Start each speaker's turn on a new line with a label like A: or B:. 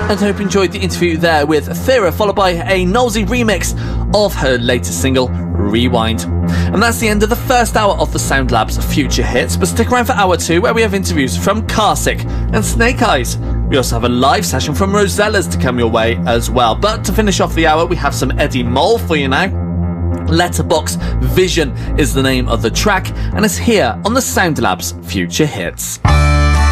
A: and hope you enjoyed the interview there with Thera, followed by a Nosey remix of her latest single, Rewind. And that's the end of the first hour of the Sound Lab's Future Hits, but stick around for hour 2 where we have interviews from Carsick and Snake Eyes. We also have a live session from Rosella's to come your way as well. But to finish off the hour, we have some Eddie Mole for you now. Letterbox Vision is the name of the track, and it's here on the Sound Lab's Future Hits.